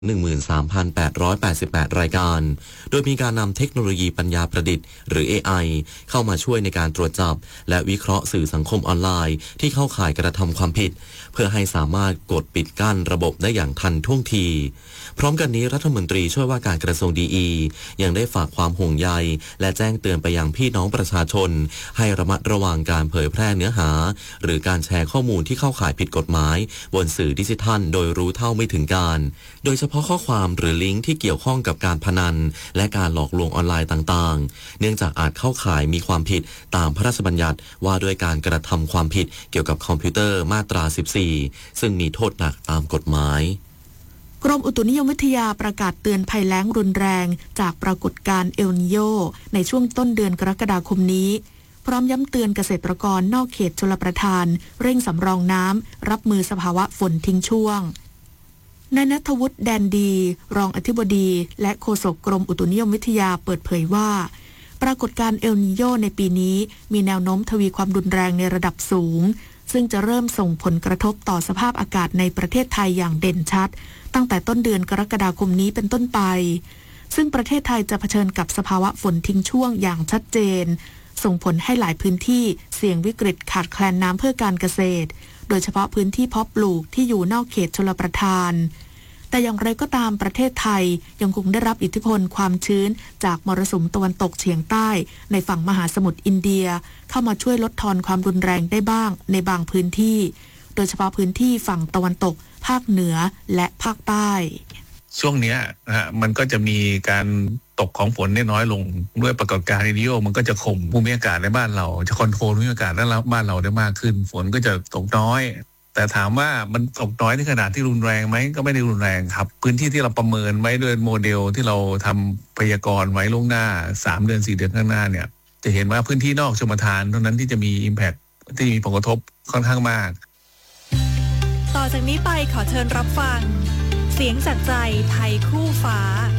13,888 รายการโดยมีการนำเทคโนโลยีปัญญาประดิษฐ์หรือ AI เข้ามาช่วยในการตรวจจับและวิเคราะห์สื่อสังคมออนไลน์ที่เข้าข่ายกระทำความผิดเพื่อให้สามารถกดปิดกั้นระบบได้อย่างทันท่วงทีพร้อมกันนี้รัฐมนตรีช่วยว่าการกระทรวงดียังได้ฝากความห่วงใยและแจ้งเตือนไปยังพี่น้องประชาชนให้ระมัดระวังการเผยแพร่เนื้อหาหรือการแชร์ข้อมูลที่เข้าข่ายผิดกฎหมายบนสื่อดิจิทัลโดยรู้เท่าไม่ถึงการโดยเฉพาะข้อความหรือลิงก์ที่เกี่ยวข้องกับการพนันและการหลอกลวงออนไลน์ต่างๆเนื่องจากอาจเข้าข่ายมีความผิดตามพระราชบัญญัติว่าด้วยการกระทำความผิดเกี่ยวกับคอมพิวเตอร์มาตรา 14 ซึ่งมีโทษหนักตามกฎหมายกรมอุตุนิยมวิทยาประกาศเตือนภัยแล้งรุนแรงจากปรากฏการณ์เอลนิโญในช่วงต้นเดือนกรกฎาคมนี้พร้อมย้ำเตือนเกษตรกรนอกเขตชลประทานเร่งสำรองน้ำรับมือสภาวะฝนทิ้งช่วงนายณัฐวุฒิแดนดีรองอธิบดีและโฆษกกรมอุตุนิยมวิทยาเปิดเผยว่าปรากฏการณ์เอลนิโญในปีนี้มีแนวโน้มทวีความรุนแรงในระดับสูงซึ่งจะเริ่มส่งผลกระทบต่อสภาพอากาศในประเทศไทยอย่างเด่นชัดตั้งแต่ต้นเดือนกรกฎาคมนี้เป็นต้นไปซึ่งประเทศไทยจะเผชิญกับสภาวะฝนทิ้งช่วงอย่างชัดเจนส่งผลให้หลายพื้นที่เสี่ยงวิกฤตขาดแคลนน้ำเพื่อการเกษตรโดยเฉพาะพื้นที่เพาะปลูกที่อยู่นอกเขตชลประทานแต่อย่างไรก็ตามประเทศไทยยังคงได้รับอิทธิพลความชื้นจากมรสุมตะวันตกเฉียงใต้ในฝั่งมหาสมุทรอินเดียเข้ามาช่วยลดทอนความรุนแรงได้บ้างในบางพื้นที่โดยเฉพาะพื้นที่ฝั่งตะวันตกภาคเหนือและภาคใต้ช่วงนี้มันก็จะมีการตกของฝนน้อยลงด้วยปรากฏการณ์เอลนิโญมันก็จะข่มภูมิอากาศในบ้านเราจะคอนโทรลภูมิอากาศในบ้านเราได้มากขึ้นฝนก็จะตกน้อยแต่ถามว่ามันตกน้อยในขนาดที่รุนแรงไหมก็ไม่ได้รุนแรงครับพื้นที่ที่เราประเมินไว้ด้วยโมเดลที่เราทำพยากรณ์ไว้ล่วงหน้า3 เดือน 4 เดือนข้างหน้าเนี่ยจะเห็นว่าพื้นที่นอกชลประทานเท่านั้นที่จะมี impact ที่มีผลกระทบค่อนข้างมากต่อจากนี้ไปขอเชิญรับฟังเสียงจากใจไทยคู่ฟ้า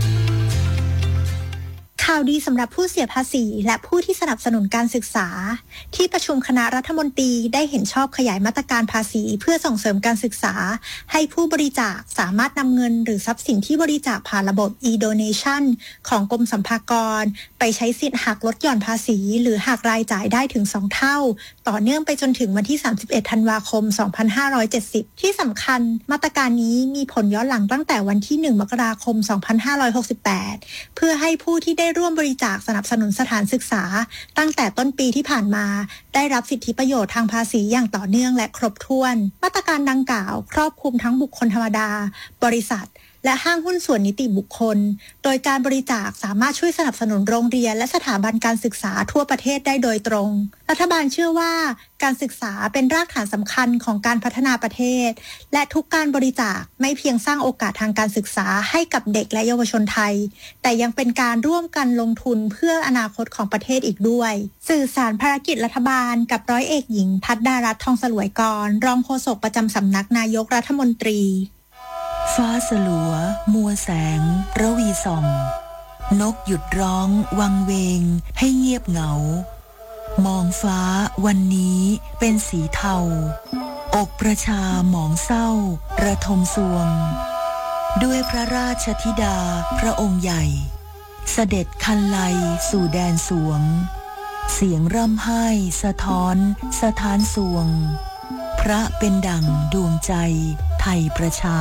ข่าวดีสำหรับผู้เสียภาษีและผู้ที่สนับสนุนการศึกษาที่ประชุมคณะรัฐมนตรีได้เห็นชอบขยายมาตรการภาษีเพื่อส่งเสริมการศึกษาให้ผู้บริจาคสามารถนำเงินหรือทรัพย์สินที่บริจาคผ่านระบบ e-donation ของกรมสรรพากรไปใช้สิทธิ์หักลดหย่อนภาษีหรือหักรายจ่ายได้ถึง2 เท่าต่อเนื่องไปจนถึงวันที่31 ธันวาคม 2570ที่สำคัญมาตรการนี้มีผลย้อนหลังตั้งแต่วันที่1 มกราคม 2568เพื่อให้ผู้ที่ได้ร่วมบริจาคสนับสนุนสถานศึกษาตั้งแต่ต้นปีที่ผ่านมาได้รับสิทธิประโยชน์ทางภาษีอย่างต่อเนื่องและครบถ้วนมาตรการดังกล่าวครอบคลุมทั้งบุคคลธรรมดาบริษัทและห้างหุ้นส่วนนิติบุคคลโดยการบริจาคสามารถช่วยสนับสนุนโรงเรียนและสถาบันการศึกษาทั่วประเทศได้โดยตรงรัฐบาลเชื่อว่าการศึกษาเป็นรากฐานสำคัญของการพัฒนาประเทศและทุกการบริจาคไม่เพียงสร้างโอกาสทางการศึกษาให้กับเด็กและเยาวชนไทยแต่ยังเป็นการร่วมกันลงทุนเพื่ออนาคตของประเทศอีกด้วยสื่อสารภารกิจรัฐบาลกับร้อยเอกหญิงภัทรดารัตน์ทองสลวยกรรองโฆษกประจำสำนักนายกรัฐมนตรีฟ้าสลัวมัวแสงระวีส่องนกหยุดร้องวังเวงให้เงียบเหงามองฟ้าวันนี้เป็นสีเทาอกประชาหมองเศร้าระทมสวงด้วยพระราชธิดาพระองค์ใหญ่เสด็จคันไลสู่แดนสวงเสียงร่ำไห้สะท้อนสถานสวงพระเป็นดั่งดวงใจไทยประชา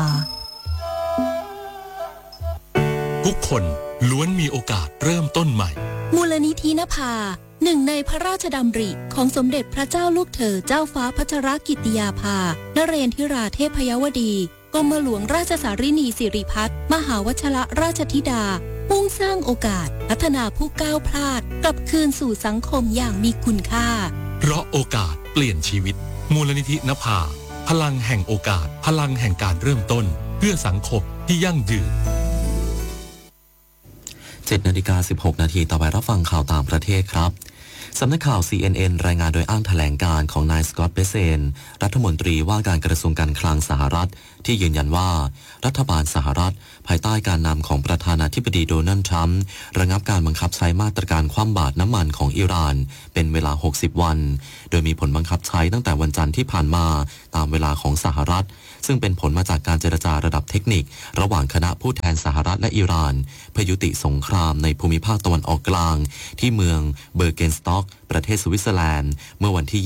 ทุกคนล้วนมีโอกาสเริ่มต้นใหม่มูลนิธินภาหนึ่งในพระราชดำริของสมเด็จพระเจ้าลูกเธอเจ้าฟ้าพัชรกิติยาภานเรนทิราเทพยวดีกรมหลวงราชสารินีสิริพัฒน์มหาวชรราชธิดามุ่งสร้างโอกาสพัฒนาผู้ก้าวพลาดกลับคืนสู่สังคมอย่างมีคุณค่าเพราะโอกาสเปลี่ยนชีวิตมูลนิธินภาพลังแห่งโอกาสพลังแห่งการเริ่มต้นเพื่อสังคมที่ยั่งยืน 7:16 นาทีต่อไปรับฟังข่าวต่างประเทศครับสำนักข่าว CNN รายงานโดยอ้างแถลงการของนายสกอตต์เบเซนรัฐมนตรีว่าการกระทรวงการคลังสหรัฐที่ยืนยันว่ารัฐบาลสหรัฐภายใต้การนำของประธานาธิบดีโดนัลด์ทรัมป์ระงับการบังคับใช้มาตรการคว่ำบาตรน้ำมันของอิหร่านเป็นเวลา60วันโดยมีผลบังคับใช้ตั้งแต่วันจันทร์ที่ผ่านมาตามเวลาของสหรัฐซึ่งเป็นผลมาจากการเจรจาระดับเทคนิคระหว่างคณะผู้แทนสหรัฐและอิหร่านเพื่อยุติสงครามในภูมิภาคตะวันออกกลางที่เมืองเบอร์เกนสต็อกประเทศสวิตเซอร์แลนด์เมื่อวันที่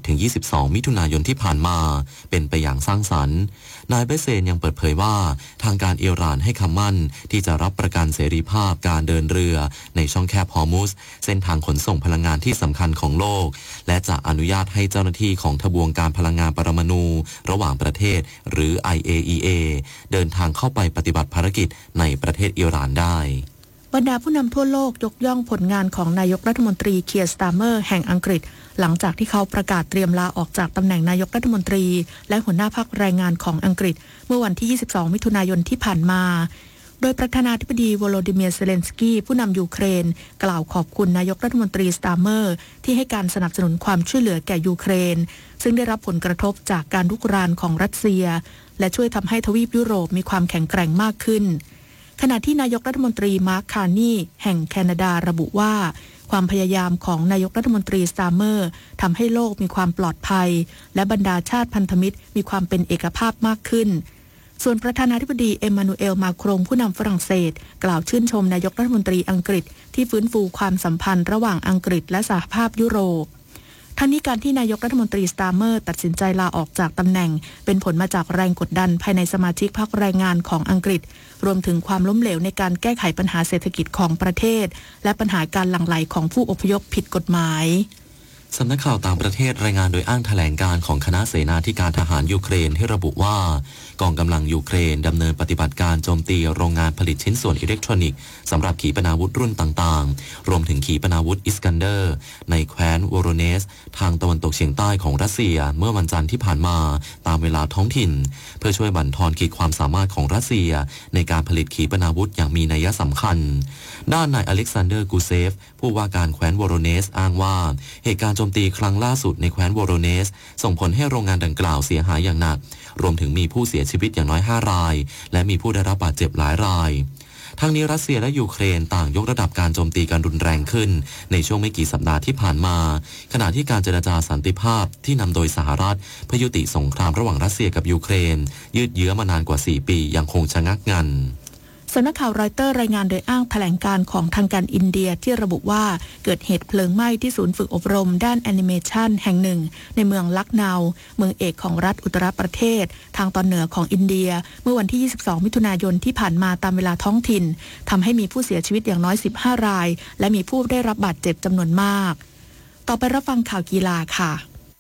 21-22 มิถุนายนที่ผ่านมาเป็นไปอย่างสร้างสรรค์นายเบเซนยังเปิดเผยว่าทางการอิหร่านให้คำมั่นที่จะรับประกันเสรีภาพการเดินเรือในช่องแคบฮอร์มุซเส้นทางขนส่งพลังงานที่สำคัญของโลกและจะอนุญาตให้เจ้าหน้าที่ของทบวงการพลังงานปรมาณูระหว่างประเทศหรือ IAEA เดินทางเข้าไปปฏิบัติภารกิจในประเทศอิหร่านได้บรรดาผู้นำทั่วโลกยกย่องผลงานของนายกรัฐมนตรีเคียร์ สตาร์เมอร์แห่งอังกฤษหลังจากที่เขาประกาศเตรียมลาออกจากตำแหน่งนายกรัฐมนตรีและหัวหน้าพรรคแรงงานของอังกฤษเมื่อวันที่ 22 มิถุนายนที่ผ่านมาโดยประธานาธิบดีโวโลดิเมียร์ เซเลนสกี้ผู้นำยูเครนกล่าวขอบคุณนายกรัฐมนตรีสตาร์เมอร์ที่ให้การสนับสนุนความช่วยเหลือแก่ยูเครนซึ่งได้รับผลกระทบจากการรุกรานของรัสเซียและช่วยทำให้ทวีปยุโรปมีความแข็งแกร่งมากขึ้นขณะที่นายกรัฐมนตรีมาร์ค คาร์นีแห่งแคนาดาระบุว่าความพยายามของนายกรัฐมนตรีสตาร์เมอร์ทำให้โลกมีความปลอดภัยและบรรดาชาติพันธมิตรมีความเป็นเอกภาพมากขึ้นส่วนประธานาธิบดีเอ็มมานูเอล มาครงผู้นำฝรั่งเศสกล่าวชื่นชมนายกรัฐมนตรีอังกฤษที่ฟื้นฟูความสัมพันธ์ระหว่างอังกฤษและสหภาพยุโรปทั้งนี้การที่นายกรัฐมนตรีสตาร์เมอร์ตัดสินใจลาออกจากตำแหน่งเป็นผลมาจากแรงกดดันภายในสมาชิกพรรคแรงงานของอังกฤษรวมถึงความล้มเหลวในการแก้ไขปัญหาเศรษฐกิจของประเทศและปัญหาการหลั่งไหลของผู้อพยพผิดกฎหมายสำนักข่าวต่างประเทศรายงานโดยอ้างแถลงการของคณะเสนาธิการทหารยูเครนที่ระบุว่ากองกำลังยูเครนดำเนินปฏิบัติการโจมตีโรงงานผลิตชิ้นส่วนอิเล็กทรอนิกส์สำหรับขีปนาวุธรุ่นต่างๆรวมถึงขีปนาวุธอิสกันเดอร์ในแคว้นโวโรเนสทางตะวันตกเฉียงใต้ของรัสเซียเมื่อวันจันทร์ที่ผ่านมาตามเวลาท้องถิ่นเพื่อช่วยบั่นทอนขีดความสามารถของรัสเซียในการผลิตขีปนาวุธอย่างมีนัยสำคัญด้านนายอเล็กซานเดอร์กูเซฟผู้ว่าการแคว้นโวโรเนสอ้างว่าเหตุการณ์โจมตีครั้งล่าสุดในแคว้นโวโรเนสส่งผลให้โรงงานดังกล่าวเสียหายอย่างหนักรวมถึงมีผู้เสียชีวิตอย่างน้อย5รายและมีผู้ได้รับบาดเจ็บหลายรายทั้งนี้รัสเซียและยูเครนต่างยกระดับการโจมตีกันรุนแรงขึ้นในช่วงไม่กี่สัปดาห์ที่ผ่านมาขณะที่การเจรจาสันติภาพที่นำโดยสหรัฐเพื่อยุติสงครามระหว่างรัสเซียกับยูเครนยืดเยื้อมานานกว่า4ปียังคงชะงักงันสำนักข่าวรอยเตอร์รายงานโดยอ้างแถลงการของทางการอินเดียที่ระบุว่าเกิดเหตุเพลิงไหม้ที่ศูนย์ฝึกอบรมด้านแอนิเมชันแห่งหนึ่งในเมืองลักนาวเมืองเอกของรัฐอุตตรประเทศทางตอนเหนือของอินเดียเมื่อวันที่ 22 มิถุนายนที่ผ่านมาตามเวลาท้องถิ่นทำให้มีผู้เสียชีวิตอย่างน้อย15รายและมีผู้ได้รับบาดเจ็บจำนวนมากต่อไปรับฟังข่าวกีฬาค่ะ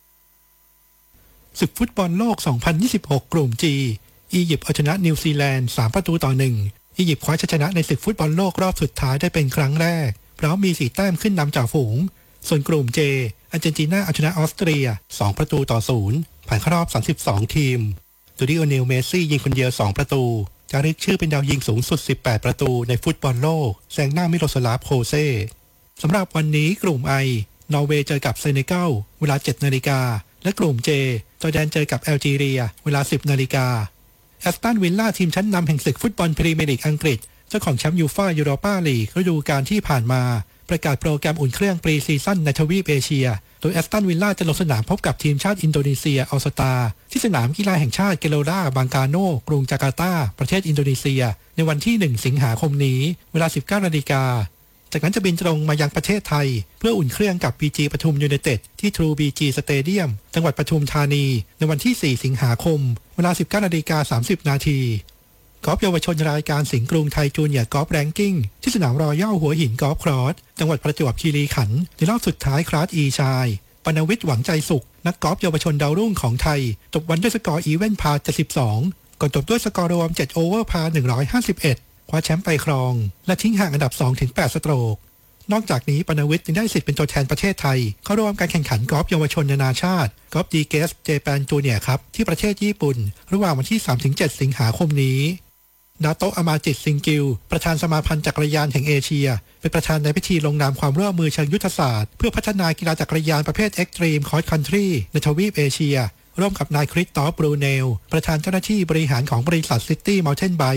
ศึกฟุตบอลโลก 2026 กลุ่ม G อียิปต์เอาชนะนิวซีแลนด์3-1อียิปต์คว้าชัยชนะในศึกฟุตบอลโลกรอบสุดท้ายได้เป็นครั้งแรกพร้อมมี4แต้มขึ้นนำจ่าฝูงส่วนกลุ่ม J อาร์เจนตินาเอาชนะออสเตรีย2-0ผ่านเข้ารอบ32ทีมดูดิโอเนลเมสซี่ยิงคนเดียว2ประตูจารึกชื่อเป็นดาวยิงสูงสุด18ประตูในฟุตบอลโลกแซงหน้ามิโรสลาฟโคเซ่สำหรับวันนี้กลุ่ม I นอร์เวย์เจอกับเซเนกัลเวลา 7 นาฬิกาและกลุ่ม J จอร์แดนเจอกับแอลจีเรียเวลา 10 นาฬิกาแอสตันวิลล่าทีมชั้นนำแห่งศึกฟุตบอลพรีเมียร์ลีกอังกฤษเจ้าของแชมป์ยูฟ่ายูโรปาลีกฤดูกาลที่ผ่านมาประกาศโปรแกรมอุ่นเครื่องปรีซีซั่นในทวีปเอเชียโดยแอสตันวิลล่าจะลงสนามพบกับทีมชาติอินโดนีเซียอัลสตาที่สนามกีฬาแห่งชาติเกโลราบังกาโนกรุงจาการ์ตาประเทศอินโดนีเซียในวันที่ 1 สิงหาคมนี้เวลา 19 นาฬิกาจากนั้นจะบินตรงมายังประเทศไทยเพื่ออุ่นเครื่องกับ BG ปทุมยูไนเต็ดที่ True BG Stadium จังหวัดปทุมธานีในวันที่ 4 สิงหาคมเวลา 19:30 น.กอล์ฟเยาวชนรายการสิงห์กรุงไทยจูเนียร์กอล์ฟแรงกิ้งที่สนามรอยัลหัวหินกอล์ฟครอสจังหวัดประจวบคีรีขันธ์ในรอบสุดท้ายคลาส E ชายปณวิทย์หวังใจสุขนักกอล์ฟเยาวชนดาวรุ่งของไทยจบวันด้วยสกอร์อีเวนต์พา72ก่อนจบด้วยสกอร์รวม7โอเวอร์พา151คว้าแชมป์ไปครองและทิ้งห่างอันดับ 2-8 สโตรกนอกจากนี้ปณวิทย์ยังได้สิทธิ์เป็นตัวแทนประเทศไทยเข้าร่วมการแข่งขันกอล์ฟเยาวชนนานาชาติกอล์ฟดีเกสเจแปนจูเนียร์ครับที่ประเทศญี่ปุ่นระหว่างวันที่ 3-7 สิงหาคมนี้ดาโตะอามาจิตซิงกิลประธานสมาพันธ์จักรยานแห่งเอเชียเป็นประธานในพิธีลงนามความร่วมมือเชิงยุทธศาสตร์เพื่อพัฒนากีฬาจักรยานประเภทเอ็กซ์ตรีมคอร์สคันทรีในทวีปเอเชียร่วมกับนายคริสตอฟบรูเนลประธานเจ้าหน้าที่บริหารของบริษัทซิตี้เมลเทนไบค์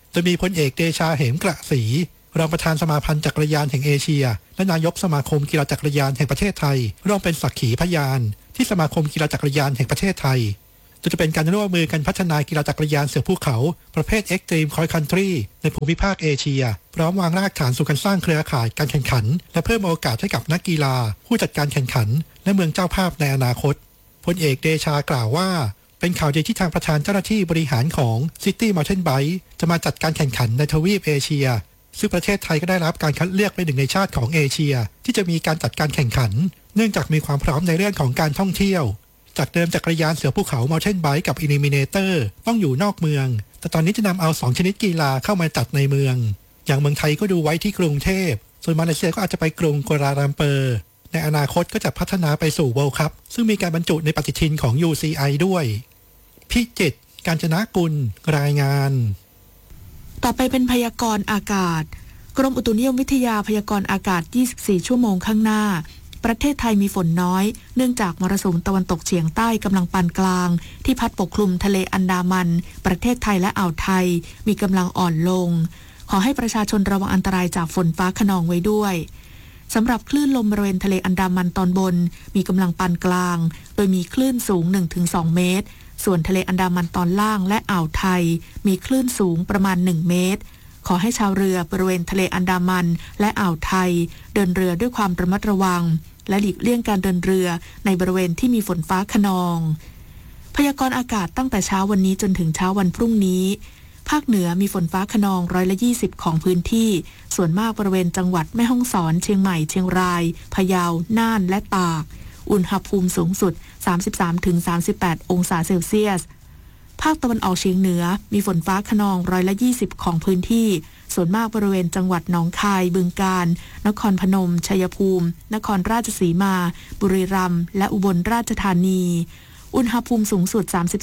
จะมีพลเอกเดชาเหมกระศรีรองประธานสมาพันธ์จักรยานแห่งเอเชียและนายกสมาคมกีฬาจักรยานแห่งประเทศไทยร่วมเป็นสักขีพยานที่สมาคมกีฬาจักรยานแห่งประเทศไทยจะเป็นการร่วมมือกันพัฒนากีฬาจักรยานเสือภูเขาประเภท Extreme Cross Country ในภูมิภาคเอเชียพร้อมวางรากฐานสู่การสร้างเครือข่ายการแข่งขันและเพิ่มโอกาสให้กับนักกีฬาผู้จัดการแข่งขันและเมืองเจ้าภาพในอนาคตพลเอกเดชากล่าวว่าเป็นข่าวดีที่ทางประธานเจ้าหน้าที่บริหารของ City Mountain Bike จะมาจัดการแข่งขันในทวีปเอเชียซึ่งประเทศไทยก็ได้รับการคัดเลือกเป็นหนึ่งในชาติของเอเชียที่จะมีการจัดการแข่งขันเนื่องจากมีความพร้อมในเรื่องของการท่องเที่ยวจากเดิมจักรยานเสือภูเขา Mountain Bike กับ Eliminator ต้องอยู่นอกเมืองแต่ตอนนี้จะนำเอา2ชนิดกีฬาเข้ามาจัดในเมืองอย่างเมืองไทยก็ดูไว้ที่กรุงเทพส่วนมาเลเซียก็อาจจะไปกรุงกัวลาลัมเปอร์ในอนาคตก็จะพัฒนาไปสู่ World Cup ซึ่งมีการบรรจุในปฏิทินของ UCI ด้วยพิจิตร กาญจนกุลรายงานต่อไปเป็นพยากรณ์อากาศกรมอุตุนิยมวิทยาพยากรณ์อากาศ24ชั่วโมงข้างหน้าประเทศไทยมีฝนน้อยเนื่องจากมรสุมตะวันตกเฉียงใต้กำลังปานกลางที่พัดปกคลุมทะเลอันดามันประเทศไทยและอ่าวไทยมีกำลังอ่อนลงขอให้ประชาชนระวังอันตรายจากฝนฟ้าคะนองไว้ด้วยสำหรับคลื่นลมบริเวณทะเลอันดามันตอนบนมีกำลังปานกลางโดยมีคลื่นสูง 1-2 เมตรส่วนทะเลอันดามันตอนล่างและอ่าวไทยมีคลื่นสูงประมาณ1 เมตรขอให้ชาวเรือบริเวณทะเลอันดามันและอ่าวไทยเดินเรือด้วยความระมัดระวังและหลีกเลี่ยงการเดินเรือในบริเวณที่มีฝนฟ้าคะนองพยากรณ์อากาศตั้งแต่เช้าวันนี้จนถึงเช้าวันพรุ่งนี้ภาคเหนือมีฝนฟ้าคะนอง120ของพื้นที่ส่วนมากบริเวณจังหวัดแม่ฮ่องสอนเชียงใหม่เชียงรายพะเยาน่านและตากอุณหภูมิสูงสุด 33-38 องศาเซลเซียสภาคตะวันออกเฉียงเหนือมีฝนฟ้าคะนอง120ของพื้นที่ส่วนมากบริเวณจังหวัดหนองคายบึงกาฬนครพนมชัยภูมินครราชสีมาบุรีรัมย์และอุบลราชธานีอุณหภูมิสูงสุด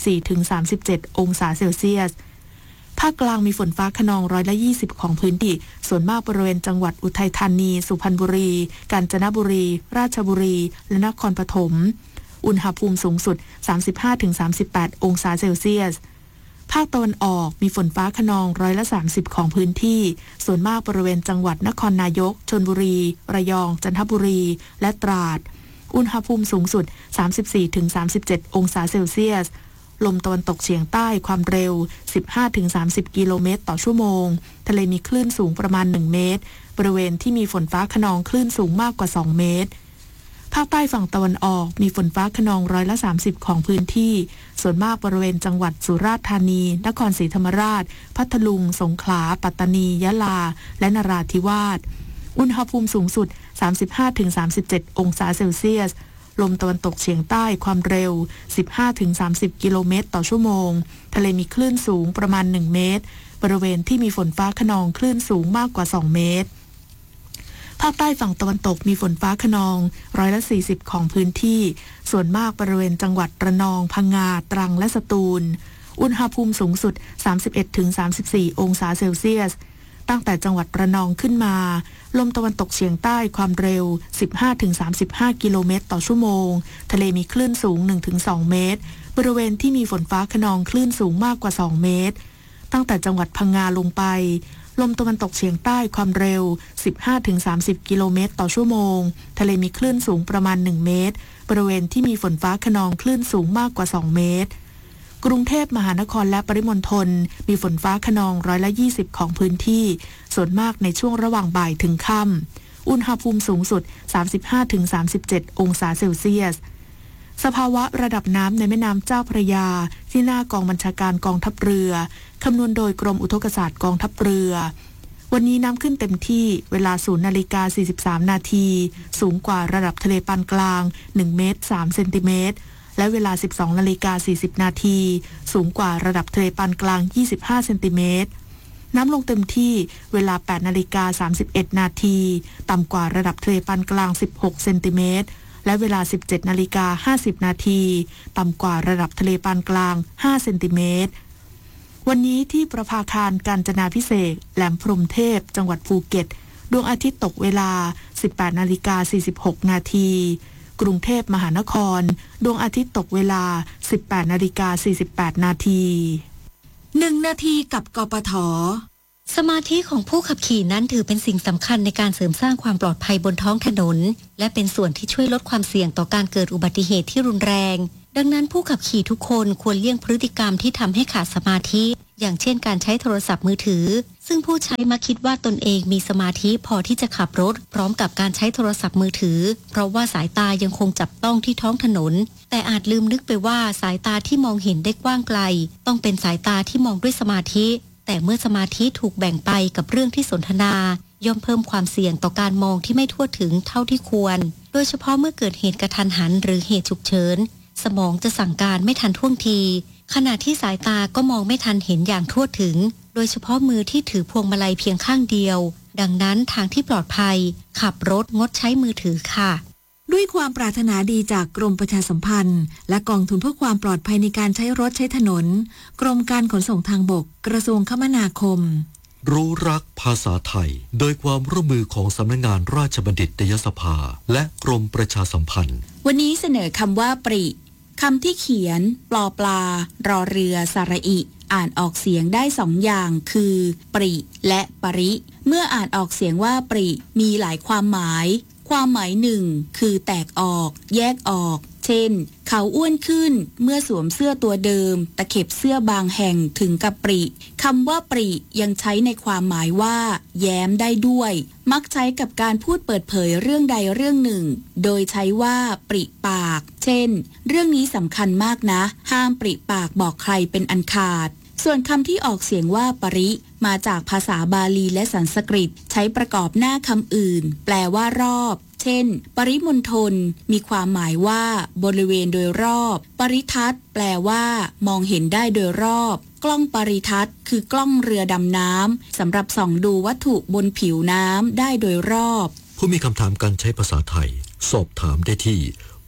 34-37 องศาเซลเซียสภาคกลางมีฝนฟ้าคะนอง120ของพื้นที่ส่วนมากบริเวณจังหวัดอุทัยธานีสุพรรณบุรีกาญจนบุรีราชบุรีและนครปฐมอุณหภูมิสูงสุด 35-38 องศาเซลเซียสภาคตะวันออกมีฝนฟ้าคะนอง30%ของพื้นที่ส่วนมากบริเวณจังหวัดนครนายกชลบุรีระยองจันทบุรีและตราดอุณหภูมิสูงสุด 34-37 องศาเซลเซียสลมตะวันตกเฉียงใต้ความเร็ว 15-30 กิโลเมตรต่อชั่วโมงทะเลมีคลื่นสูงประมาณ1 เมตรบริเวณที่มีฝนฟ้าคะนองคลื่นสูงมากกว่า2 เมตรภาคใต้ฝั่งตะวันออกมีฝนฟ้าคะนอง30%ของพื้นที่ส่วนมากบริเวณจังหวัดสุราษฎร์ธานีนครศรีธรรมราชพัทลุงสงขลาปัตตานียะลาและนราธิวาสอุณหภูมิสูงสุด 35-37 องศาเซลเซียสลมตะวันตกเฉียงใต้ความเร็ว 15-30 กิโลเมตรต่อชั่วโมงทะเลมีคลื่นสูงประมาณ1 เมตรบริเวณที่มีฝนฟ้าคะนองคลื่นสูงมากกว่า2 เมตรภาคใต้ฝั่งตะวันตกมีฝนฟ้าคะนอง140ของพื้นที่ส่วนมากบริเวณจังหวัดระนองพังงาตรังและสตูลอุณหภูมิสูงสุด 31-34 องศาเซลเซียสตั้งแต่จังหวัดระนองขึ้นมาลมตะวันตกเฉียงใต้ความเร็ว 15-35 กิโลเมตรต่อชั่วโมงทะเลมีคลื่นสูง 1-2 เมตรบริเวณที่มีฝนฟ้าคะนองคลื่นสูงมากกว่า2 เมตรตั้งแต่จังหวัดพังงาลงไปลมตะวันตกเฉียงใต้ความเร็ว 15-30 กิโลเมตรต่อชั่วโมงทะเลมีคลื่นสูงประมาณ1 เมตรบริเวณที่มีฝนฟ้าคะนองคลื่นสูงมากกว่า2 เมตรกรุงเทพมหานครและปริมณฑลมีฝนฟ้าคะนอง120ของพื้นที่ส่วนมากในช่วงระหว่างบ่ายถึงค่ำอุณหภูมิสูงสุด 35-37 องศาเซลเซียสสภาวะระดับน้ำในแม่น้ำเจ้าพระยาที่หน้ากองบัญชาการกองทัพเรือคำนวณโดยกรมอุทกศาสตร์กองทัพเรือวันนี้น้ำขึ้นเต็มที่เวลา 0:43 นาทีสูงกว่าระดับทะเลปานกลาง1 เมตร 3 เซนติเมตรและเวลา 12:40 นาทีสูงกว่าระดับทะเลปานกลาง25 เซนติเมตรน้ำลงเต็มที่เวลา 8:31 นาทีต่ำกว่าระดับทะเลปานกลาง16 เซนติเมตรและเวลา 17:50 นาทีต่ำกว่าระดับทะเลปานกลาง5 เซนติเมตรวันนี้ที่ประภาคารกาญจนาภิเษกแหลมพรหมเทพจังหวัดภูเก็ตดวงอาทิตย์ตกเวลา 18:46 นาทีกรุงเทพมหานครดวงอาทิตย์ตกเวลา 18:48 นาที 1 นาทีกับกปทสมาธิของผู้ขับขี่นั้นถือเป็นสิ่งสำคัญในการเสริมสร้างความปลอดภัยบนท้องถนนและเป็นส่วนที่ช่วยลดความเสี่ยงต่อการเกิดอุบัติเหตุที่รุนแรงดังนั้นผู้ขับขี่ทุกคนควรเลี่ยงพฤติกรรมที่ทำให้ขาดสมาธิอย่างเช่นการใช้โทรศัพท์มือถือซึ่งผู้ใช้มักคิดว่าตนเองมีสมาธิพอที่จะขับรถพร้อมกับการใช้โทรศัพท์มือถือเพราะว่าสายตายังคงจับต้องที่ท้องถนนแต่อาจลืมนึกไปว่าสายตาที่มองเห็นได้กว้างไกลต้องเป็นสายตาที่มองด้วยสมาธิแต่เมื่อสมาธิถูกแบ่งไปกับเรื่องที่สนทนาย่อมเพิ่มความเสี่ยงต่อการมองที่ไม่ทั่วถึงเท่าที่ควรโดยเฉพาะเมื่อเกิดเหตุกระทันหันหรือเหตุฉุกเฉินสมองจะสั่งการไม่ทันท่วงทีขณะที่สายตาก็มองไม่ทันเห็นอย่างทั่วถึงโดยเฉพาะมือที่ถือพวงมาลัยเพียงข้างเดียวดังนั้นทางที่ปลอดภัยขับรถงดใช้มือถือค่ะด้วยความปรารถนาดีจากกรมประชาสัมพันธ์และกองทุนเพื่อความปลอดภัยในการใช้รถใช้ถนนกรมการขนส่งทางบกกระทรวงคมนาคมรู้รักภาษาไทยโดยความร่วมมือของสำนักงานราชบัณฑิตยสภาและกรมประชาสัมพันธ์วันนี้เสนอคำว่าปริคำที่เขียนปลอปลารอเรือสระอิอ่านออกเสียงได้สองอย่างคือปริและปริเมื่ออ่านออกเสียงว่าปริมีหลายความหมายหนึ่งคือแตกออกแยกออกเช่นเขาอ้วนขึ้นเมื่อสวมเสื้อตัวเดิมตะเข็บเสื้อบางแห่งถึงกับปริคำว่าปริยังใช้ในความหมายว่าแย้มได้ด้วยมักใช้กับการพูดเปิดเผยเรื่องใดเรื่องหนึ่งโดยใช้ว่าปริปากเช่นเรื่องนี้สำคัญมากนะห้ามปริปากบอกใครเป็นอันขาดส่วนคำที่ออกเสียงว่าปริมาจากภาษาบาลีและสันสกฤตใช้ประกอบหน้าคำอื่นแปลว่ารอบเช่นปริมณฑลมีความหมายว่าบริเวณโดยรอบปริทัศน์แปลว่ามองเห็นได้โดยรอบกล้องปริทัศน์คือกล้องเรือดำน้ำสำหรับส่องดูวัตถุบนผิวน้ำได้โดยรอบผู้มีคำถามการใช้ภาษาไทยสอบถามได้ที่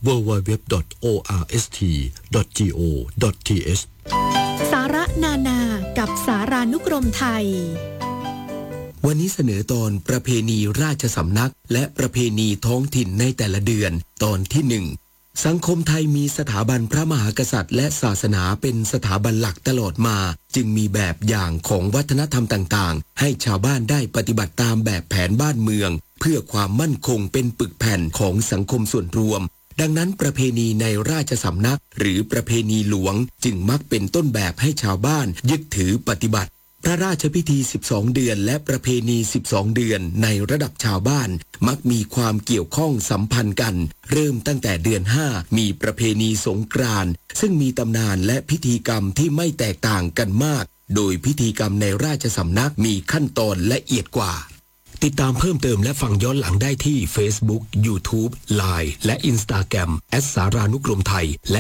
www.orst.go.th สาระนานากับสารานุกรมไทยวันนี้เสนอตอนประเพณีราชสำนักและประเพณีท้องถิ่นในแต่ละเดือนตอนที่ 1สังคมไทยมีสถาบันพระมหากษัตริย์และศาสนาเป็นสถาบันหลักตลอดมาจึงมีแบบอย่างของวัฒนธรรมต่างๆให้ชาวบ้านได้ปฏิบัติตามแบบแผนบ้านเมืองเพื่อความมั่นคงเป็นปึกแผ่นของสังคมส่วนรวมดังนั้นประเพณีในราชสำนักหรือประเพณีหลวงจึงมักเป็นต้นแบบให้ชาวบ้านยึดถือปฏิบัติพระราชพิธี12เดือนและประเพณี12เดือนในระดับชาวบ้านมักมีความเกี่ยวข้องสัมพันธ์กันเริ่มตั้งแต่เดือน5มีประเพณีสงกรานต์ซึ่งมีตำนานและพิธีกรรมที่ไม่แตกต่างกันมากโดยพิธีกรรมในราชสำนักมีขั้นตอนละเอียดกว่าติดตามเพิ่มเติมและฟังย้อนหลังได้ที่ Facebook, YouTube, Line และ Instagram @ สารานุกรมไทยและ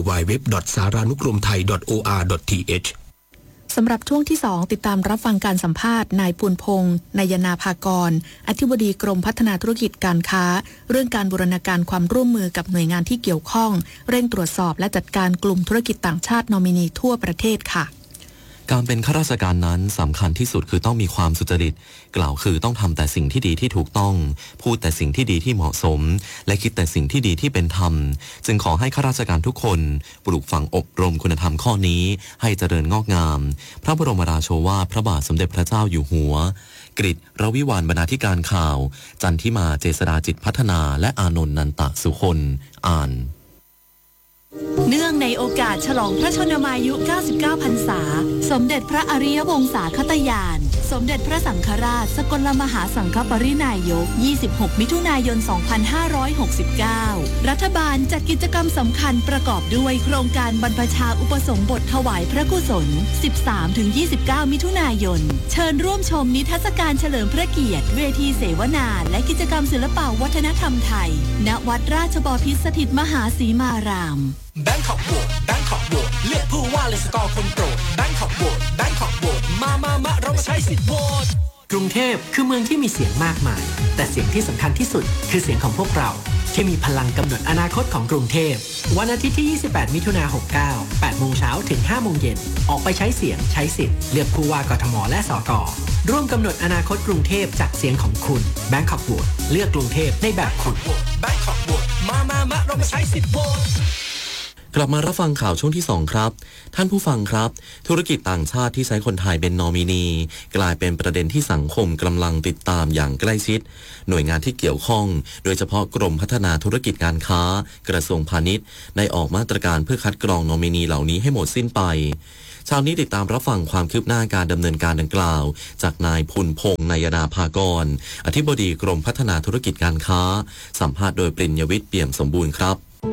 www.saranukromthai.or.th สำหรับช่วงที่ 2 ติดตามรับฟังการสัมภาษณ์นายปูนพงษ์นายนาภากรอธิบดีกรมพัฒนาธุรกิจการค้าเรื่องการบูรณาการความร่วมมือกับหน่วยงานที่เกี่ยวข้องเร่งตรวจสอบและจัดการกลุ่มธุรกิจต่างชาตินอมินีทั่วประเทศค่ะการเป็นข้าราชการนั้นสำคัญที่สุดคือต้องมีความสุจริตกล่าวคือต้องทำแต่สิ่งที่ดีที่ถูกต้องพูดแต่สิ่งที่ดีที่เหมาะสมและคิดแต่สิ่งที่ดีที่เป็นธรรมจึงขอให้ข้าราชการทุกคนปลูกฝังอบรมคุณธรรมข้อนี้ให้เจริญงอกงามพระบรมราโชวาทพระบาทสมเด็จพระเจ้าอยู่หัวกฤษรวิวาญบรรณาธิการข่าวจันทิมาเจษฎาจิตพัฒนาและอานนท์นันตสุคนอ่านเนื่องในโอกาสฉลองพระชนมายุ 99 พรรษาสมเด็จพระอริยวงศาคตญาณสมเด็จพระสังฆราชสกลมหาสังฆปรินายก 26 มิถุนายน 2569 รัฐบาลจัดกิจกรรมสำคัญประกอบด้วยโครงการบรรพชาอุปสมบทถวายพระกุศล 13-29 มิถุนายนเชิญร่วมชมนิทรรศการเฉลิมพระเกียรติเวทีเสวนาและกิจกรรมศิลปวัฒนธรรมไทยณวัดราชบพิตรสถิตมหาสีมารามแบงคอกโหวตแบงคอกโหวตเลือกผู้ว่าเลยสกอร์คนโปรดแบงคอกโหวตแบงคอกโหวตมาเรามาใช้สิทธิ์โหวตกรุงเทพคือเมืองที่มีเสียงมากมายแต่เสียงที่สำคัญที่สุดคือเสียงของพวกเราที่มีพลังกำหนดอนาคตของกรุงเทพวันอาทิตย์ที่ 28 มิถุนายน 69 8 โมงเช้าถึง 5 โมงเย็นออกไปใช้เสียงใช้สิทธิ์เลือกผู้ว่ากทมและสกร่วมกำหนดอนาคตกรุงเทพจากเสียงของคุณแบงคอกโหวตเลือกกรุงเทพในแบบคุณแบงคอกโหวตมาเรามาใช้สิทธิ์โหวตกลับมารับฟังข่าวช่วงที่2ครับท่านผู้ฟังครับธุรกิจต่างชาติที่ใช้คนไทยเป็นนอมินีกลายเป็นประเด็นที่สังคมกำลังติดตามอย่างใกล้ชิดหน่วยงานที่เกี่ยวข้องโดยเฉพาะกรมพัฒนาธุรกิจการค้ากระทรวงพาณิชย์ได้ออกมาตรการเพื่อคัดกรองนอมินีเหล่านี้ให้หมดสิ้นไปเช้านี้ติดตามรับฟังความคืบหน้าการดำเนินการดังกล่าวจากนายพุนพงษ์นายนาภากรอธิบดีกรมพัฒนาธุรกิจการค้าสัมภาษณ์โดยปริญญวิทย์เปี่ยมสมบูรณ์ครับ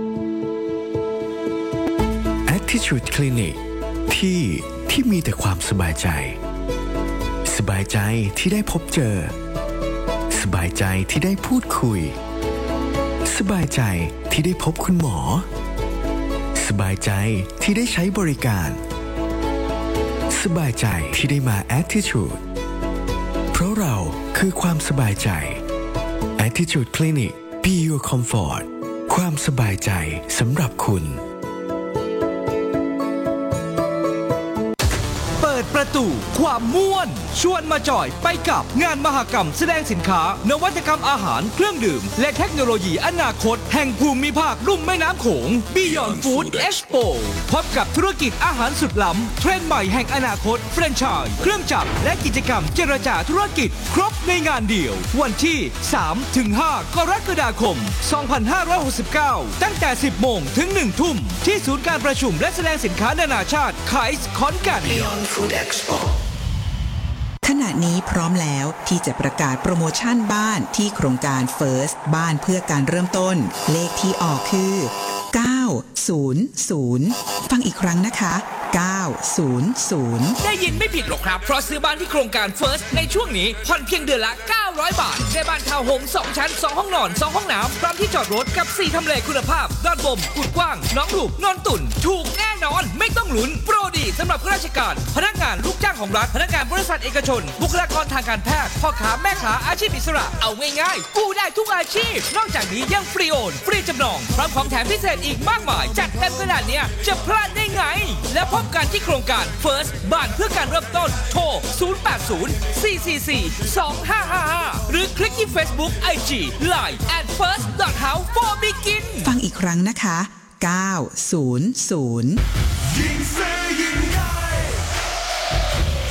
Attitude Clinic ที่มีแต่ความสบายใจสบายใจที่ได้พบเจอสบายใจที่ได้พูดคุยสบายใจที่ได้พบคุณหมอสบายใจที่ได้ใช้บริการสบายใจที่ได้มา Attitude เพราะเราคือความสบายใจ Attitude Clinic Be Your Comfort ความสบายใจสำหรับคุณประตูความม่วนชวนมาจ่อยไปกับงานมหกรรมแสดงสินค้านวัตกรรมอาหารเครื่องดื่มและเทคโนโลยีอนาคตแห่งภูมิภาคลุ่มแม่น้ำโขง Beyond Food Expo พบกับธุรกิจอาหารสุดล้ำเทรนด์ใหม่แห่งอนาคตแฟรนไชส์เครื่องจักรและกิจกรรมเจรจาธุรกิจครบในงานเดียววันที่ 3-5 กรกฎาคม 2569 ตั้งแต่ 10 โมงถึง 1 ทุ่มที่ศูนย์การประชุมและแสดงสินค้านานาชาติไคส์ขอนแก่นขณะนี้พร้อมแล้วที่จะประกาศโปรโมชั่นบ้านที่โครงการ First บ้านเพื่อการเริ่มต้นเลขที่ออกคือ900ฟังอีกครั้งนะคะ900 ได้ยินไม่ผิดหรอกครับเพราะซื้อบ้านที่โครงการ First ในช่วงนี้ผ่อนเพียงเดือนละ900 บาทได้บ้านทาวน์โฮม2ชั้น2ห้องนอน2ห้องน้ำพร้อมที่จอดรถกับ4ทำเลคุณภาพดอนบมกุดกว้างน้องหลูกนนตุ่นถูกแน่นอนไม่ต้องลุ้นโปรดีสำหรับข้าราชการพนักงานลูกจ้างของรัฐพนักงานบริษัทเอกชนบุคลากรทางการแพทย์พ่อค้าแม่ค้าอาชีพอิสระเอาง่ายๆกู้ได้ทุกอาชีพนอกจากนี้ยังฟรีโอนฟรีจำนองพร้อมของแถมพิเศษอีกมากมายจัดเต็มขนาดนี้จะพลาดได้ไงและพบกันที่โครงการ First บ้านเพื่อการเริ่มต้นโทร 080-444-2555 หรือคลิกที่ Facebook IG Line @first.house4begin ฟังอีกครั้งนะคะ900